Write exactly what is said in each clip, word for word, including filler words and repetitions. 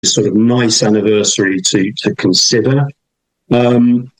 sort of nice anniversary to, to consider. Um,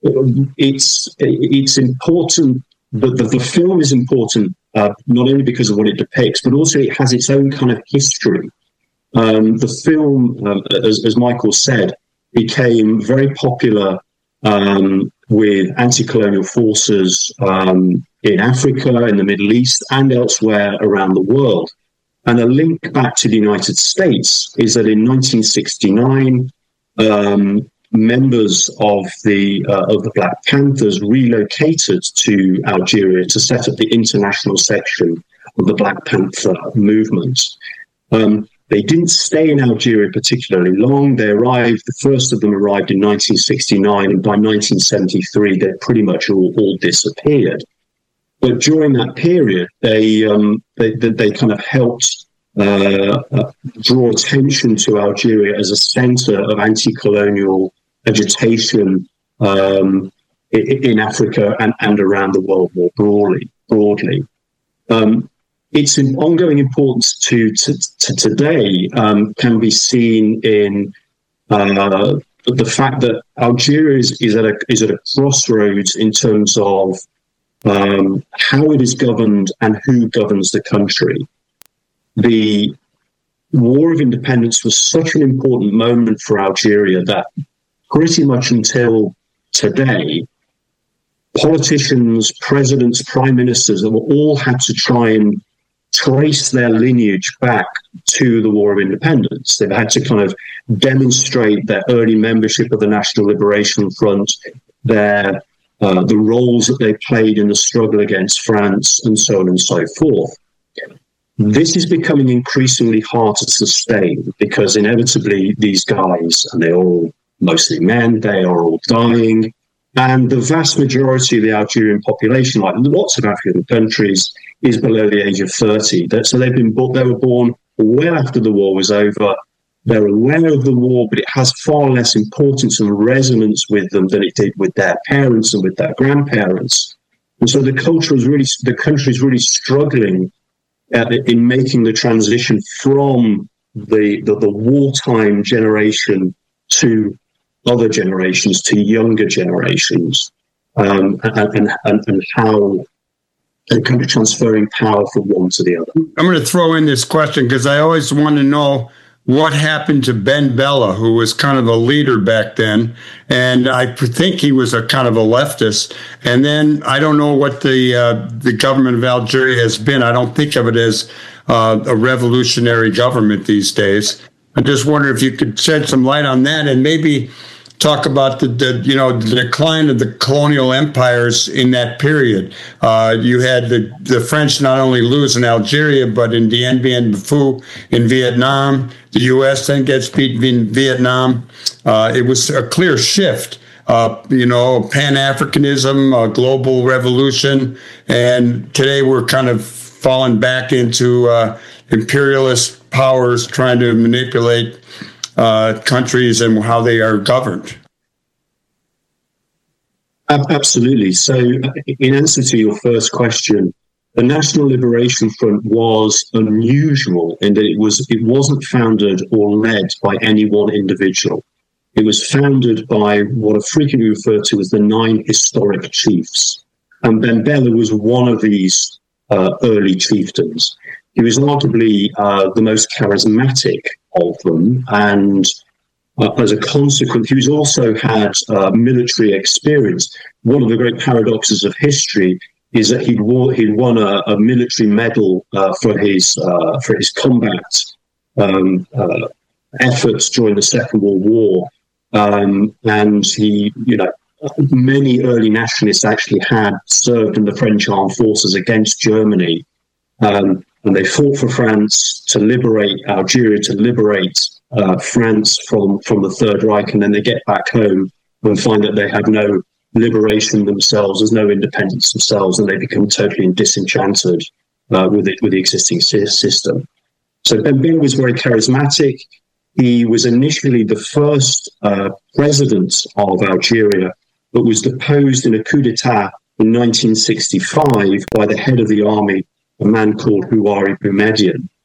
it's it's important, but the, the film is important uh, not only because of what it depicts, but also it has its own kind of history. Um, the film, um, as, as Michael said, became very popular um, with anti-colonial forces um, in Africa, in the Middle East, and elsewhere around the world. And a link back to the United States is that in nineteen sixty-nine, um, members of the uh, of the Black Panthers relocated to Algeria to set up the international section of the Black Panther movement. Um, they didn't stay in Algeria particularly long. They arrived, the first of them arrived in nineteen sixty-nine, and by nineteen seventy-three, they'd pretty much all, all disappeared. But during that period, they um, they, they kind of helped uh, uh, draw attention to Algeria as a center of anti-colonial agitation um, in, in Africa and, and around the world more broadly. broadly. Um, its ongoing importance to, to, to today um, can be seen in uh, the fact that Algeria is, is, at a, is at a crossroads in terms of um, how it is governed and who governs the country. The War of Independence was such an important moment for Algeria that pretty much until today, politicians, presidents, prime ministers have all had to try and trace their lineage back to the War of Independence. They've had to kind of demonstrate their early membership of the National Liberation Front, their uh, the roles that they played in the struggle against France, and so on and so forth. This is becoming increasingly hard to sustain because inevitably these guys, and they're all mostly men, they are all dying. And the vast majority of the Algerian population, like lots of African countries, is below the age of thirty. So they've been they were born well after the war was over. They're aware of the war, but it has far less importance and resonance with them than it did with their parents and with their grandparents. And so the culture is really, the country is really struggling at, in making the transition from the, the, the wartime generation to other generations, to younger generations, um, and, and, and how they're kind of transferring power from one to the other. I'm going to throw in this question because I always want to know what happened to Ben Bella, who was kind of a leader back then. And I think he was a kind of a leftist. And then I don't know what the uh, the government of Algeria has been. I don't think of it as uh, a revolutionary government these days. I just wonder if you could shed some light on that and maybe talk about the, the you know the decline of the colonial empires in that period. Uh, you had the, the French not only lose in Algeria, but in Dien Bien Phu in Vietnam. The U S then gets beat in Vietnam. Uh, it was a clear shift. Uh, you know, Pan-Africanism, uh, global revolution, and today we're kind of falling back into uh, imperialist powers trying to manipulate Uh, countries and how they are governed. Absolutely. So in answer to your first question, the National Liberation Front was unusual in that it was it wasn't founded or led by any one individual. It was founded by what are frequently referred to as the nine historic chiefs. And Ben Bella was one of these uh, early chieftains. He was arguably uh, the most charismatic of them, and uh, as a consequence, he was also had uh, military experience. One of the great paradoxes of history is that he'd, won, he'd won a, a military medal uh, for his uh, for his combat um, uh, efforts during the Second World War, um, and he, you know, many early nationalists actually had served in the French armed forces against Germany. Um, And they fought for France to liberate Algeria, to liberate uh, France from, from the Third Reich, and then they get back home and find that they have no liberation themselves, there's no independence themselves, and they become totally disenchanted uh, with, it, with the existing system. So Ben Bella was very charismatic. He was initially the first uh, president of Algeria, but was deposed in a coup d'etat in nineteen sixty-five by the head of the army, a man called Houari Boumediene.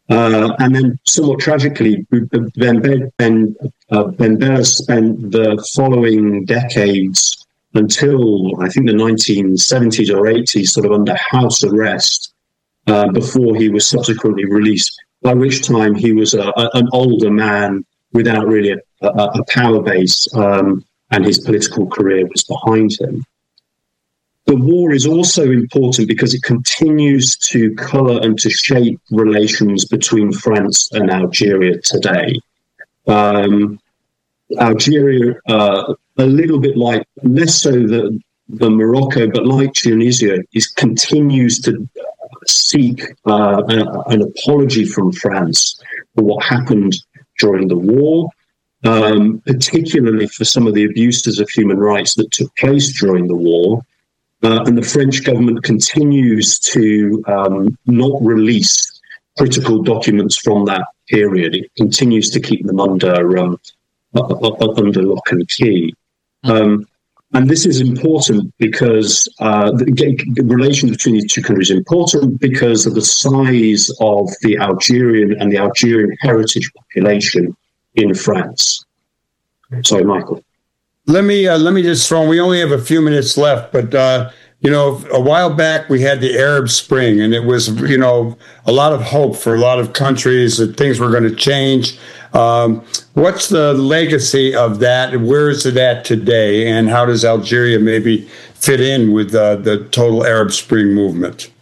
Uh, and then, somewhat tragically, Ben, ben, uh, Ben Bella spent the following decades until, I think, the nineteen seventies or eighties, sort of under house arrest uh, before he was subsequently released, by which time he was a, a, an older man without really a, a, a power base, um, and his political career was behind him. The war is also important because it continues to colour and to shape relations between France and Algeria today. Um, Algeria, uh, a little bit like, less so than, than Morocco, but like Tunisia, is continues to seek uh, a, an apology from France for what happened during the war, um, particularly for some of the abuses of human rights that took place during the war. Uh, and the French government continues to um, not release critical documents from that period. It continues to keep them under um, under lock and key. Um, and this is important because uh, the, the relations between these two countries is important because of the size of the Algerian and the Algerian heritage population in France. Sorry, Michael. Let me uh, let me just throw. We only have a few minutes left, but uh, you know, a while back we had the Arab Spring, and it was you know a lot of hope for a lot of countries that things were going to change. Um, what's the legacy of that? Where is it at today, and how does Algeria maybe fit in with uh, the total Arab Spring movement?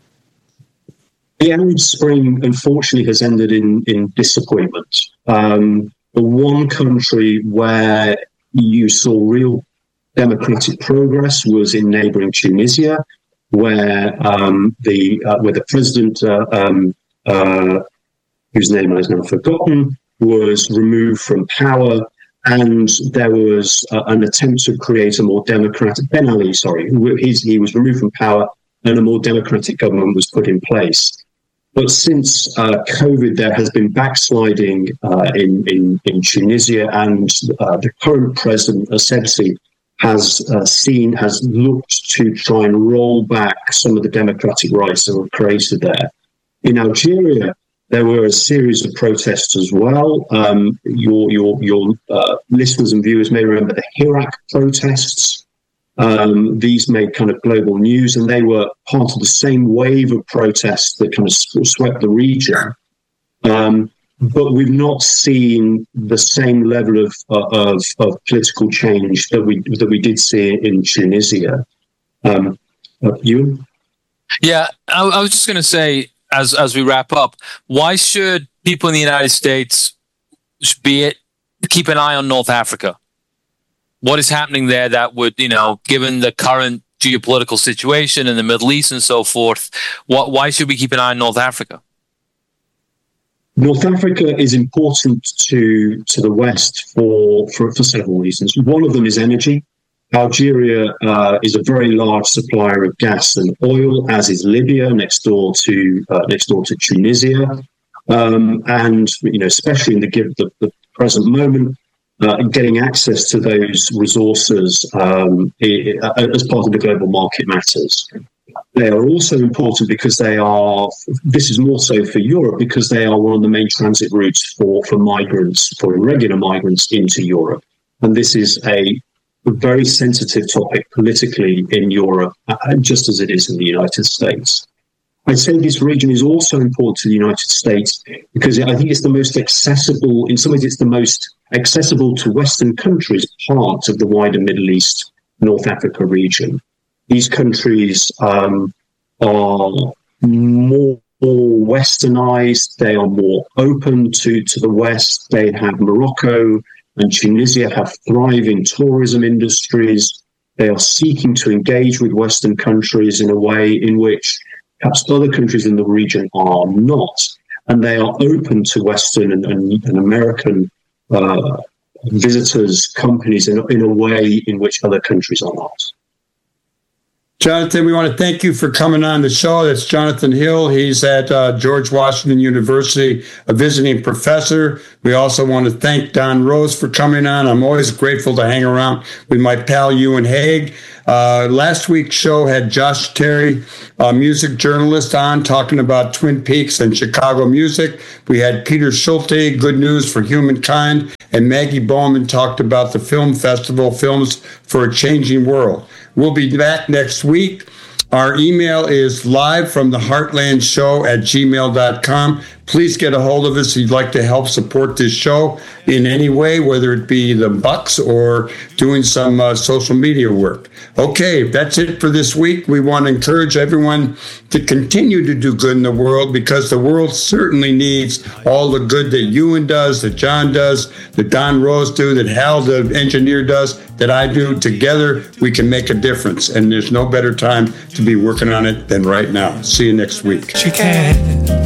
The Arab Spring, unfortunately, has ended in in disappointment. Um, the one country where you saw real democratic progress was in neighbouring Tunisia, where um, the uh, where the president, uh, um, uh, whose name I've now forgotten, was removed from power, and there was uh, an attempt to create a more democratic Ben Ali. Sorry, he's, he was removed from power, and a more democratic government was put in place. But since uh, COVID, there has been backsliding uh, in, in, in Tunisia, and uh, the current president, Essebsi, has uh, seen, has looked to try and roll back some of the democratic rights that were created there. In Algeria, there were a series of protests as well. Um, your your, your uh, listeners and viewers may remember the Hirak protests. Um, these made kind of global news, and they were part of the same wave of protests that kind of swept the region. Um, but we've not seen the same level of, of of political change that we that we did see in Tunisia. Um, uh, Ewan? Yeah, I, I was just going to say, as as we wrap up, why should people in the United States be it keep an eye on North Africa? What is happening there that would, you know, given the current geopolitical situation in the Middle East and so forth, what, why should we keep an eye on North Africa? North Africa is important to to the West for, for, for several reasons. One of them is energy. Algeria uh, is a very large supplier of gas and oil, as is Libya, next door to uh, next door to Tunisia, um, and you know, especially in the the, the present moment. Uh, getting access to those resources um, as part of the global market matters. They are also important because they are, this is more so for Europe, because they are one of the main transit routes for, for migrants, for irregular migrants into Europe. And this is a very sensitive topic politically in Europe, just as it is in the United States. I'd say this region is also important to the United States because I think it's the most accessible, in some ways it's the most accessible to Western countries part of the wider Middle East, North Africa region. These countries um, are more, more westernized, they are more open to, to the West. They have Morocco and Tunisia have thriving tourism industries. They are seeking to engage with Western countries in a way in which perhaps other countries in the region are not, and they are open to Western and, and, and American uh, visitors, companies, in, in a way in which other countries are not. Jonathan, we want to thank you for coming on the show. That's Jonathan Hill. He's at uh, George Washington University, a visiting professor. We also want to thank Don Rose for coming on. I'm always grateful to hang around with my pal Ewan Haig. Uh, last week's show had Josh Terry, a music journalist, on talking about Twin Peaks and Chicago music. We had Peter Schulte, Good News for Humankind, and Maggie Bowman talked about the film festival, Films for a Changing World. We'll be back next week. Our email is live from the Heartland Show at gmail dot com. Please get a hold of us if you'd like to help support this show in any way, whether it be the bucks or doing some uh, social media work. Okay, that's it for this week. We want to encourage everyone to continue to do good in the world, because the world certainly needs all the good that Ewan does, that John does, that Don Rose do, that Hal, the engineer, does, that I do. Together, we can make a difference, and there's no better time to be working on it than right now. See you next week. She can.